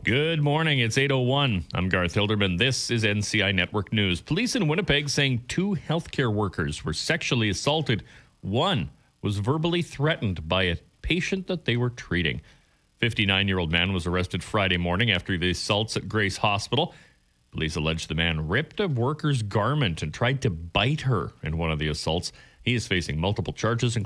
Good morning. It's 8:01. I'm Garth Hilderman. This is NCI Network News. Police in Winnipeg saying 2 healthcare workers were sexually assaulted. One was verbally threatened by a patient that they were treating. 59-year-old man was arrested Friday morning after the assaults at Grace Hospital. Police allege the man ripped a worker's garment and tried to bite her in one of the assaults. He is facing multiple charges,